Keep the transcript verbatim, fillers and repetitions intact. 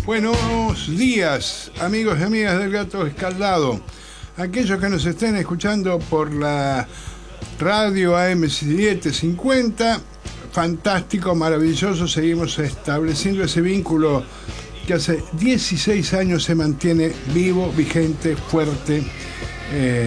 Buenos días, amigos y amigas del Gato Escaldado. Aquellos que nos estén escuchando por la radio A M setecientos cincuenta, fantástico, maravilloso. Seguimos estableciendo ese vínculo que hace dieciséis años se mantiene vivo, vigente, fuerte. Eh,